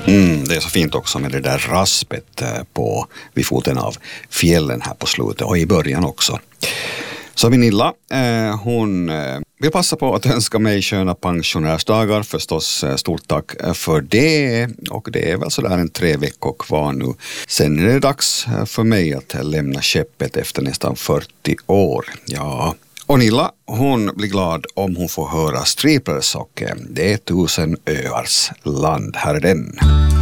Det är så fint också med det där raspet vid foten av fjällen här på slutet och i början också. Så Vinilla, hon vill passa på att önska mig sköna pensionärsdagar, förstås stort tack för det, och det är väl sådär 3 veckor kvar nu. Sen är det dags för mig att lämna skeppet efter nästan 40 år. Ja, och Nilla, hon blir glad om hon får höra Striplers och det är 1000 öars land. Här är den.